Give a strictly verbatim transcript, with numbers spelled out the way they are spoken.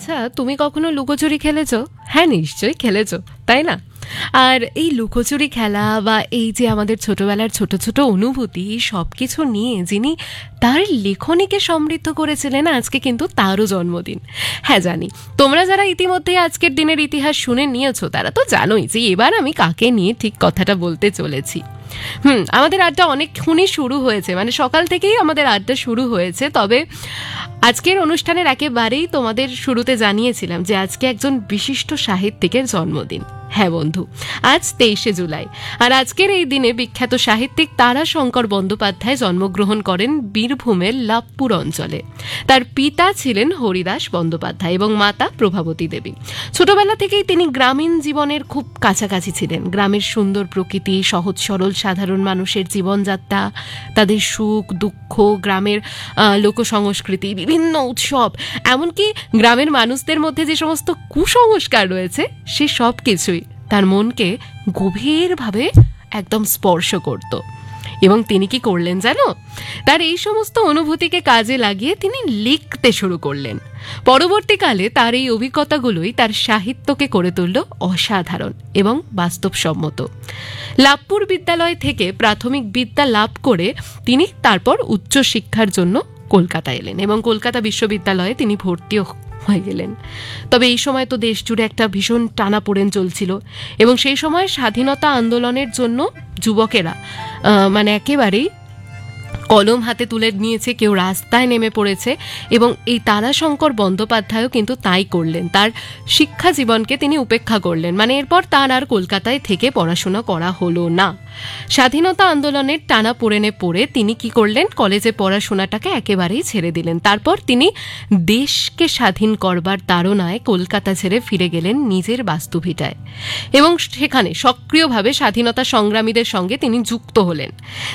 আচ্ছা, তুমি কখনো লুকোচুরি খেলেছো? হ্যাঁ, নিশ্চয়ই খেলেছো, তাই না? আর এই লুকোচুরি খেলা বা এই যে আমাদের ছোটবেলার ছোট ছোট অনুভূতি সব কিছু নিয়ে যিনি তার লেখনীকে সমৃদ্ধ করেছিলেন, আজকে কিন্তু তারও জন্মদিন। হ্যাঁ জানি, তোমরা যারা ইতিমধ্যে আজকের দিনের ইতিহাস শুনে নিয়েছো তারা তো জানোই যে এবার আমি কাকে নিয়ে ঠিক কথাটা বলতে চলেছি। হুম আমাদের আড্ডা অনেকক্ষণই শুরু হয়েছে, মানে সকাল থেকেই আমাদের আড্ডা শুরু হয়েছে। তবে আজকের অনুষ্ঠানের একেবারেই তোমাদের শুরুতে জানিয়েছিলাম যে আজকে একজন বিশিষ্ট সাহিত্যিকের জন্মদিন। হ্যাঁ বন্ধু, আজ তেইশে জুলাই। আর আজকের এই দিনে বিখ্যাত সাহিত্যিক তারাশঙ্কর বন্দ্যোপাধ্যায় জন্মগ্রহণ করেন বীরভূমের লাভপুর অঞ্চলে। তার পিতা ছিলেন হরিদাস বন্দ্যোপাধ্যায় এবং মাতা প্রভাবতী দেবী। ছোটবেলা থেকেই তিনি গ্রামীণ জীবনের খুব কাছাকাছি ছিলেন। গ্রামের সুন্দর প্রকৃতি, সহজ সরল সাধারণ মানুষের জীবনযাত্রা, তাদের সুখ দুঃখ, গ্রামের লোকসংস্কৃতি, বিভিন্ন উৎসব, এমনকি গ্রামের মানুষদের মধ্যে যে সমস্ত কুসংস্কার রয়েছে সে সব কিছুই তার মনকে গভীরভাবে একদম স্পর্শ করত। এবং তিনি কি করলেন জানো? তার এই সমস্ত অনুভূতিকে কাজে লাগিয়ে তিনি লিখতে শুরু করলেন। পরবর্তীকালে তার এই অভিজ্ঞতাগুলোই তার সাহিত্যকে করে তুলল অসাধারণ এবং বাস্তবসম্মত। লাভপুর বিদ্যালয় থেকে প্রাথমিক বিদ্যা লাভ করে তিনি তারপর উচ্চশিক্ষার জন্য কলকাতা এলেন এবং কলকাতা বিশ্ববিদ্যালয়ে তিনি ভর্তিও হয়ে গেলেন। তবে এই সময় তো দেশ জুড়ে একটা ভীষণ টানাপোড়েন চলছিল এবং সেই সময় স্বাধীনতা আন্দোলনের জন্য যুবকেরা মানে একেবারেই কলম হাতে তুলে নিয়েছে, কেউ রাস্তায় নেমে পড়েছে। এবং এই তারাশঙ্কর বন্দ্যোপাধ্যায়ও কিন্তু তাই করলেন। তার শিক্ষা জীবনকে তিনি উপেক্ষা করলেন, মানে এরপর তার আর কলকাতায় থেকে পড়াশোনা করা হলো না। স্বাধীনতা আন্দোলনের টানা পোড়েনে পড়ে তিনি কি করলেন, কলেজে পড়াশোনাটাকে একেবারেই ছেড়ে দিলেন। তারপর তিনি দেশকে স্বাধীন করবার তাড়নায় কলকাতা ছেড়ে ফিরে গেলেন নিজের বাস্তুভিটায় এবং সেখানে সক্রিয়ভাবে স্বাধীনতা সংগ্রামীদের সঙ্গে তিনি যুক্ত হলেন।